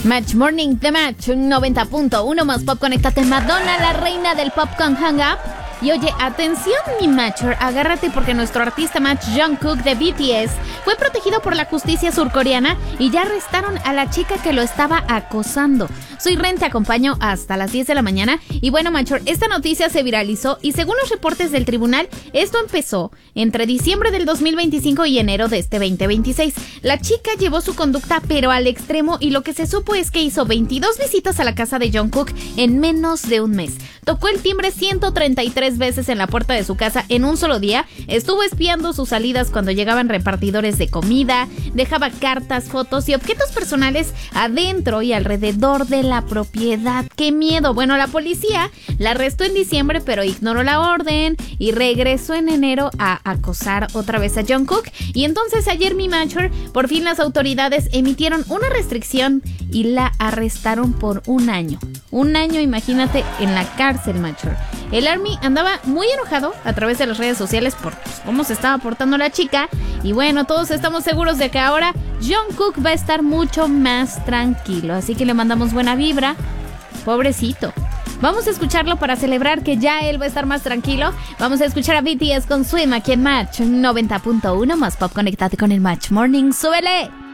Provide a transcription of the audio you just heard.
Match Morning The Match, 90.1 más pop. Conéctate. Madonna, la reina del pop con Hang Up. Y oye, atención mi matcher, agárrate porque nuestro artista match Jungkook de BTS fue protegido por la justicia surcoreana y ya arrestaron a la chica que lo estaba acosando. Soy Ren, te acompaño hasta las 10 de la mañana. Y bueno, matcher, esta noticia se viralizó y según los reportes del tribunal, esto empezó entre diciembre del 2025 y enero de este 2026. La chica llevó su conducta pero al extremo y lo que se supo es que hizo 22 visitas a la casa de Jungkook en menos de un mes. Tocó el timbre 133 veces en la puerta de su casa en un solo día, estuvo espiando sus salidas cuando llegaban repartidores de comida, dejaba cartas, fotos y objetos personales adentro y alrededor de la propiedad. ¡Qué miedo! Bueno, la policía la arrestó en diciembre pero ignoró la orden y regresó en enero a acosar otra vez a Jungkook. Y entonces ayer mi matcher, por fin las autoridades emitieron una restricción y la arrestaron por un año. Un año, imagínate, en la cárcel, matcher. El Army andaba muy enojado a través de las redes sociales por cómo se estaba portando la chica. Y bueno, todos estamos seguros de que ahora Jungkook va a estar mucho más tranquilo. Así que le mandamos buena vibra. Pobrecito. Vamos a escucharlo para celebrar que ya él va a estar más tranquilo. Vamos a escuchar a BTS con Swim aquí en Match 90.1 más pop. Conéctate con el Match Morning. ¡Súbele!